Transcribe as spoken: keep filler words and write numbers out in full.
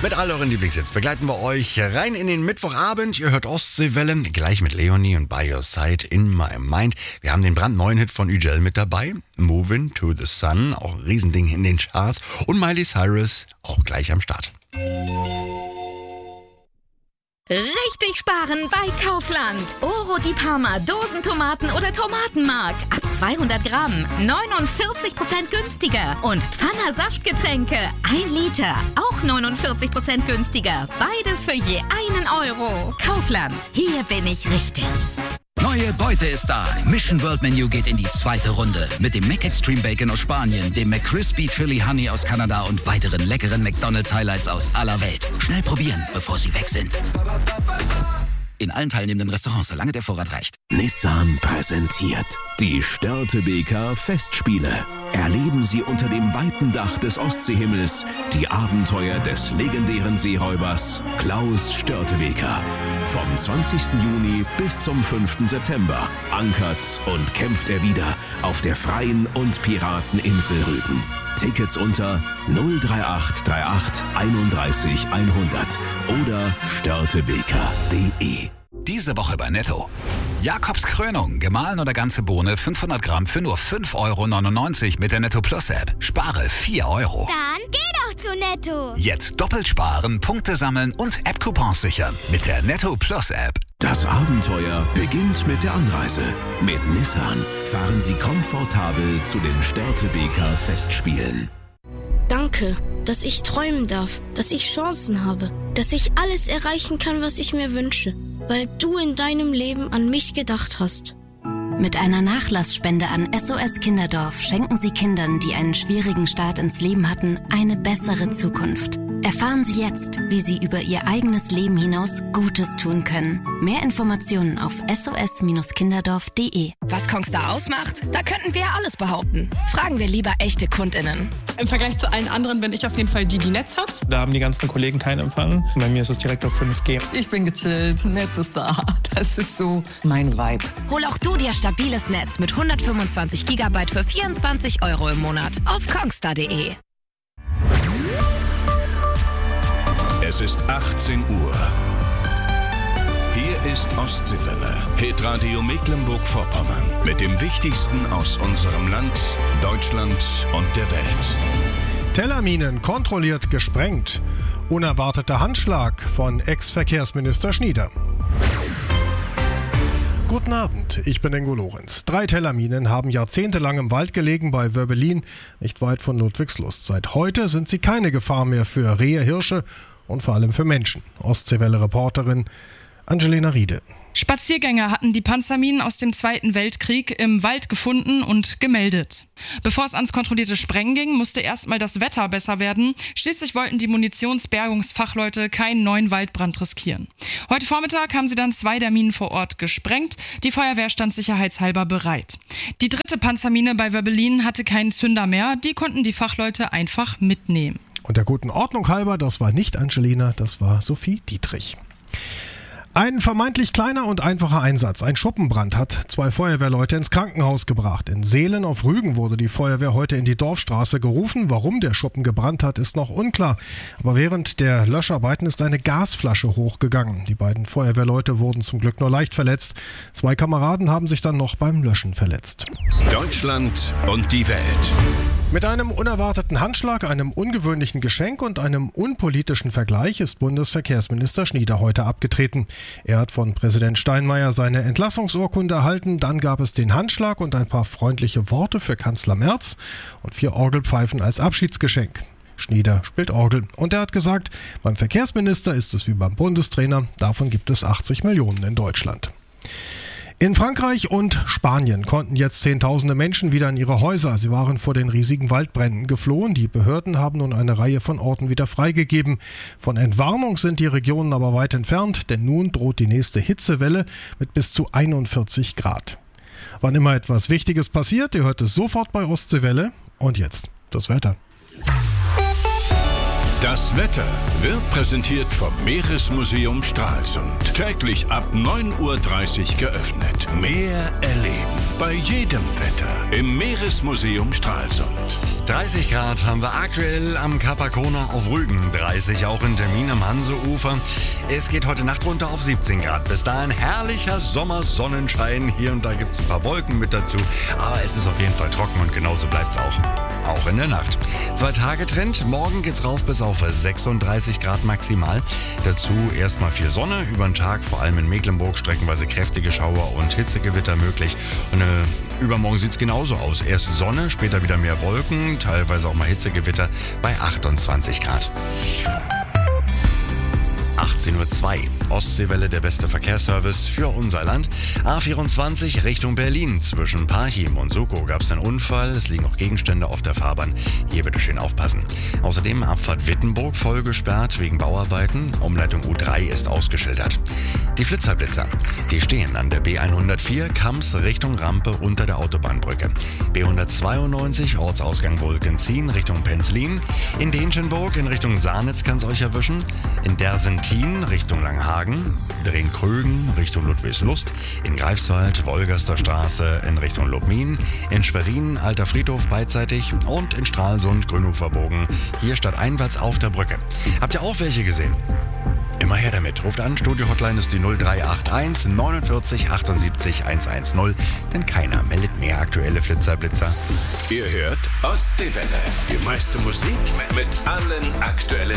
Mit all euren Lieblingshits begleiten wir euch rein in den Mittwochabend. Ihr hört Ostseewelle, gleich mit Leonie und By Your Side in My Mind. Wir haben den brandneuen Hit von Üjel mit dabei, Moving to the Sun, auch ein Riesending in den Charts. Und Miley Cyrus auch gleich am Start. Richtig sparen bei Kaufland. Oro di Parma, Dosentomaten oder Tomatenmark. Ab zweihundert Gramm, neunundvierzig Prozent günstiger. Und Pfanner Saftgetränke, ein Liter, auch neunundvierzig Prozent günstiger. Beides für je einen Euro. Kaufland, hier bin ich richtig. Neue Beute ist da. Mission World Menu geht in die zweite Runde. Mit dem McExtreme Bacon aus Spanien, dem McCrispy Chili Honey aus Kanada und weiteren leckeren McDonald's Highlights aus aller Welt. Schnell probieren, bevor sie weg sind. In allen teilnehmenden Restaurants, solange der Vorrat reicht. Nissan präsentiert die Störtebeker Festspiele. Erleben Sie unter dem weiten Dach des Ostseehimmels die Abenteuer des legendären Seeräubers Klaus Störtebeker. Vom zwanzigsten Juni bis zum fünften September ankert und kämpft er wieder auf der freien und Pirateninsel Rügen. Tickets unter null drei acht drei acht einunddreißig hundert oder störtebeker punkt de. Diese Woche bei Netto. Jakobs Krönung, gemahlen oder ganze Bohne, fünfhundert Gramm für nur fünf Euro neunundneunzig mit der Netto Plus App. Spare vier Euro. Dann geh doch zu Netto. Jetzt doppelt sparen, Punkte sammeln und App-Coupons sichern mit der Netto Plus App. Das Abenteuer beginnt mit der Anreise. Mit Nissan fahren Sie komfortabel zu den Störtebeker Festspielen. Danke, dass ich träumen darf, dass ich Chancen habe, dass ich alles erreichen kann, was ich mir wünsche, weil du in deinem Leben an mich gedacht hast. Mit einer Nachlassspende an S O S Kinderdorf schenken Sie Kindern, die einen schwierigen Start ins Leben hatten, eine bessere Zukunft. Erfahren Sie jetzt, wie Sie über Ihr eigenes Leben hinaus Gutes tun können. Mehr Informationen auf s o s kinderdorf punkt de. Was Kongstar ausmacht? Da könnten wir ja alles behaupten. Fragen wir lieber echte KundInnen. Im Vergleich zu allen anderen bin ich auf jeden Fall die, die Netz hat. Da haben die ganzen Kollegen keinen Empfang. Bei mir ist es direkt auf fünf G. Ich bin gechillt, Netz ist da. Das ist so mein Vibe. Hol auch du dir stabiles Netz mit hundertfünfundzwanzig Gigabyte für vierundzwanzig Euro im Monat auf kongstar punkt de. Es ist achtzehn Uhr. Hier ist Ostseewelle, Hitradio Mecklenburg-Vorpommern. Mit dem Wichtigsten aus unserem Land, Deutschland und der Welt. Tellerminen kontrolliert gesprengt. Unerwarteter Handschlag von Ex-Verkehrsminister Schnieder. Guten Abend, ich bin Ingo Lorenz. Drei Tellerminen haben jahrzehntelang im Wald gelegen bei Wörbelin, nicht weit von Ludwigslust. Seit heute sind sie keine Gefahr mehr für Rehe, Hirsche und vor allem für Menschen. Ostseewelle-Reporterin Angelina Riede. Spaziergänger hatten die Panzerminen aus dem Zweiten Weltkrieg im Wald gefunden und gemeldet. Bevor es ans kontrollierte Sprengen ging, musste erstmal das Wetter besser werden. Schließlich wollten die Munitionsbergungsfachleute keinen neuen Waldbrand riskieren. Heute Vormittag haben sie dann zwei der Minen vor Ort gesprengt. Die Feuerwehr stand sicherheitshalber bereit. Die dritte Panzermine bei Wörbelin hatte keinen Zünder mehr. Die konnten die Fachleute einfach mitnehmen. Und der guten Ordnung halber, das war nicht Angelina, das war Sophie Dietrich. Ein vermeintlich kleiner und einfacher Einsatz. Ein Schuppenbrand hat zwei Feuerwehrleute ins Krankenhaus gebracht. In Seelen auf Rügen wurde die Feuerwehr heute in die Dorfstraße gerufen. Warum der Schuppen gebrannt hat, ist noch unklar. Aber während der Löscharbeiten ist eine Gasflasche hochgegangen. Die beiden Feuerwehrleute wurden zum Glück nur leicht verletzt. Zwei Kameraden haben sich dann noch beim Löschen verletzt. Deutschland und die Welt. Mit einem unerwarteten Handschlag, einem ungewöhnlichen Geschenk und einem unpolitischen Vergleich ist Bundesverkehrsminister Schnieder heute abgetreten. Er hat von Präsident Steinmeier seine Entlassungsurkunde erhalten, dann gab es den Handschlag und ein paar freundliche Worte für Kanzler Merz und vier Orgelpfeifen als Abschiedsgeschenk. Schnieder spielt Orgel und er hat gesagt, beim Verkehrsminister ist es wie beim Bundestrainer, davon gibt es achtzig Millionen in Deutschland. In Frankreich und Spanien konnten jetzt Zehntausende Menschen wieder in ihre Häuser. Sie waren vor den riesigen Waldbränden geflohen. Die Behörden haben nun eine Reihe von Orten wieder freigegeben. Von Entwarnung sind die Regionen aber weit entfernt, denn nun droht die nächste Hitzewelle mit bis zu einundvierzig Grad. Wann immer etwas Wichtiges passiert, ihr hört es sofort bei Ostseewelle. Und jetzt das Wetter. Das Wetter wird präsentiert vom Meeresmuseum Stralsund. Täglich ab neun Uhr dreißig geöffnet. Meer erleben. Bei jedem Wetter im Meeresmuseum Stralsund. dreißig Grad haben wir aktuell am Capacona auf Rügen, dreißig auch in Termin am Hanseufer. Es geht heute Nacht runter auf siebzehn Grad. Bis dahin herrlicher Sommersonnenschein. Hier und da gibt es ein paar Wolken mit dazu. Aber es ist auf jeden Fall trocken und genauso bleibt es auch. Auch in der Nacht. Zwei Tage Trend. Morgen geht's rauf bis auf sechsunddreißig Grad maximal. Dazu erstmal viel Sonne. Über den Tag vor allem in Mecklenburg streckenweise kräftige Schauer und Hitzegewitter möglich. Und äh, übermorgen sieht's genauso aus. Erst Sonne, später wieder mehr Wolken, teilweise auch mal Hitzegewitter bei achtundzwanzig Grad. achtzehn Uhr zwei. Ostseewelle, der beste Verkehrsservice für unser Land. A vierundzwanzig Richtung Berlin. Zwischen Parchim und Sukow gab es einen Unfall. Es liegen auch Gegenstände auf der Fahrbahn. Hier bitte schön aufpassen. Außerdem Abfahrt Wittenburg voll gesperrt wegen Bauarbeiten. Umleitung U drei ist ausgeschildert. Die Flitzerblitzer, die stehen an der B hundertvier Kamms Richtung Rampe unter der Autobahnbrücke. B hundertzweiundneunzig Ortsausgang Wolkenzien Richtung Penzlin. In Denchenburg in Richtung Sahnitz kann es euch erwischen. In Dersentin Richtung Langhagen. Drehn-Krögen Richtung Ludwigslust. In Greifswald Wolgaster Straße in Richtung Lubmin. In Schwerin Alter Friedhof beidseitig. Und in Stralsund Grünhoferbogen. Hier stadteinwärts auf der Brücke. Habt ihr auch welche gesehen? Immer her damit. Ruft an, Studio-Hotline ist die null drei acht eins neunundvierzig achtundsiebzig hundertzehn, denn keiner meldet mehr aktuelle Flitzerblitzer. Ihr hört Ostseewelle. Die meiste Musik mit allen aktuellen